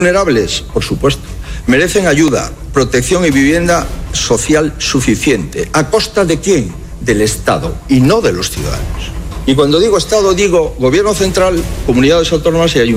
Vulnerables, por supuesto, merecen ayuda, protección y vivienda social suficiente. ¿A costa de quién? Del Estado y no de los ciudadanos. Y cuando digo Estado, digo Gobierno central, comunidades autónomas y ayuntamientos.